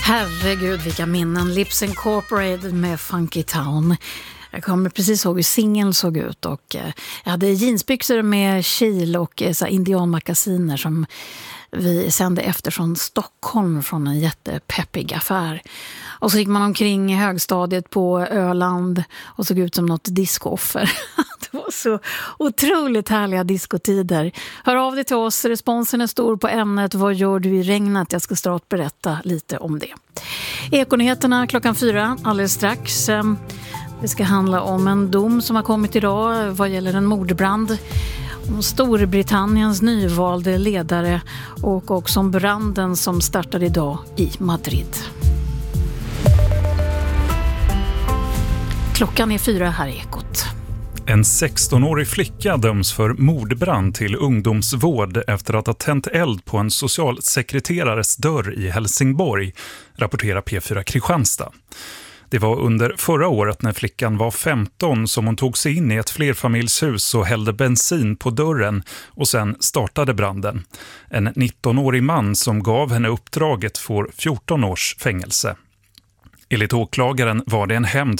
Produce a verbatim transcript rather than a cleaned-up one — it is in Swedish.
Herregud, vilka minnen. Lips Incorporated med Funky Town. Jag kommer precis ihåg hur singeln såg ut och eh, jag hade jeansbyxor med kil och eh, så här indianmakasiner som vi sände efter från Stockholm från en jättepeppig affär. Och så gick man omkring i högstadiet på Öland och såg ut som något discooffer. Det var så otroligt härliga diskotider. Hör av dig till oss, responsen är stor på ämnet. Vad gör du i regnet? Jag ska snart berätta lite om det. Ekonyheterna klockan fyra, alldeles strax. Det ska handla om en dom som har kommit idag vad gäller en mordbrand. Om Storbritanniens nyvalde ledare och också om branden som startade idag i Madrid. Klockan är fyra här i Ekot. En sextonårig flicka döms för mordbrand till ungdomsvård efter att ha tänt eld på en socialsekreterares dörr i Helsingborg, rapporterar P fyra Kristianstad. Det var under förra året när flickan var femton som hon tog sig in i ett flerfamiljshus och hällde bensin på dörren och sen startade branden. En nittonårig man som gav henne uppdraget får fjorton års fängelse. Enligt åklagaren var det en hämnd